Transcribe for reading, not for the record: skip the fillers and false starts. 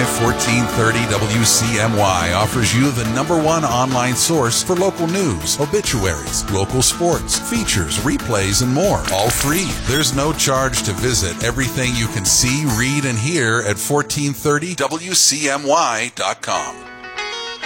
1430 WCMY offers you the #1 online source for local news, obituaries, local sports, features, replays, and more. All free. There's no charge to visit everything you can see, read, and hear at 1430WCMY.com.